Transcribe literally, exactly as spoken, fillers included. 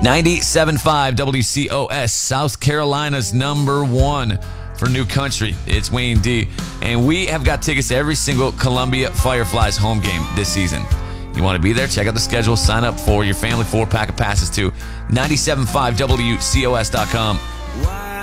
ninety-seven point five W C O S, South Carolina's number one for New Country. It's Wayne D. And we have got tickets to every single Columbia Fireflies home game this season. You want to be there? Check out the schedule. Sign up for your family four-pack of passes to ninety-seven point five W C O S dot com.